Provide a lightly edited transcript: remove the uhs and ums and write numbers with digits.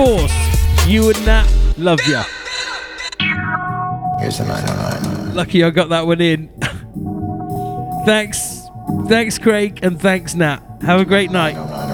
course, you and Nat, love ya. Here's the 909. Lucky I got that one in. Thanks, Craig, and thanks, Nat. Have a great night.